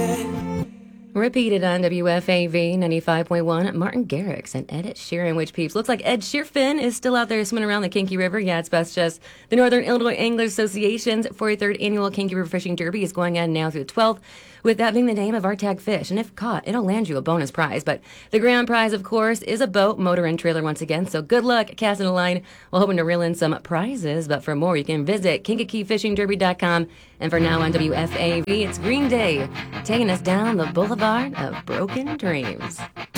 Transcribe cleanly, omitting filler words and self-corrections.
Repeated on WFAV 95.1, Martin Garrix and Ed Sheeran, which peeps. Looks like Ed Sheerfin is still out there swimming around the Kinky River. Yeah, it's best just. The Northern Illinois Anglers Association's 43rd Annual Kinky River Fishing Derby is going on now through the 12th, with that being the name of our tag fish. And if caught, it'll land you a bonus prize. But the grand prize, of course, is a boat, motor, and trailer once again. So good luck casting a line. We're hoping to reel in some prizes. But for more, you can visit KinkakeeFishingDerby.com. And for now on WFAV, it's Green Day, taking us down the boulevard of broken dreams.